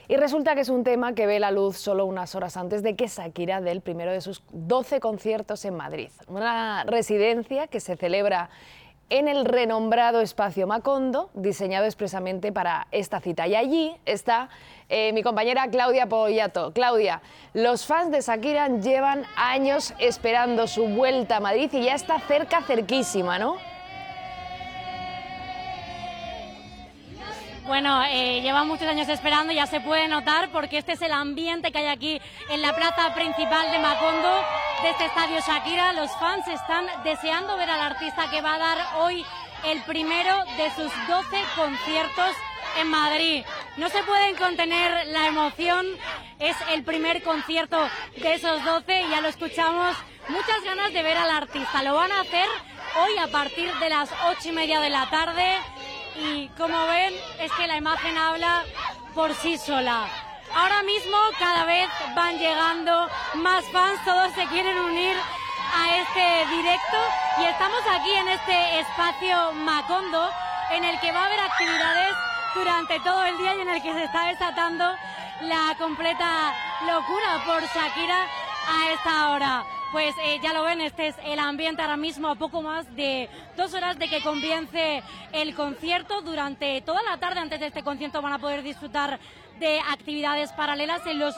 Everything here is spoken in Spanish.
Y resulta que es un tema que ve la luz solo unas horas antes de que Shakira dé el primero de sus 12 conciertos en Madrid. Una residencia que se celebra en el renombrado espacio Macondo, diseñado expresamente para esta cita. Y allí está mi compañera Claudia Pollato. Claudia, los fans de Shakira llevan años esperando su vuelta a Madrid y ya está cerquísima, ¿no? Bueno, llevan muchos años esperando, ya se puede notar, porque este es el ambiente que hay aquí en la plaza principal de Macondo, de este estadio Shakira. Los fans están deseando ver al artista que va a dar hoy el primero de sus 12 conciertos en Madrid. No se pueden contener la emoción, es el primer concierto de esos 12 y ya lo escuchamos, muchas ganas de ver al artista. Lo van a hacer hoy a partir de las 8:30 de la tarde. Y como ven, es que la imagen habla por sí sola. Ahora mismo cada vez van llegando más fans, todos se quieren unir a este directo y estamos aquí en este espacio Macondo en el que va a haber actividades durante todo el día y en el que se está desatando la completa locura por Shakira a esta hora. Pues ya lo ven, este es el ambiente ahora mismo, a poco más de 2 horas de que comience el concierto. Durante toda la tarde antes de este concierto van a poder disfrutar de actividades paralelas en los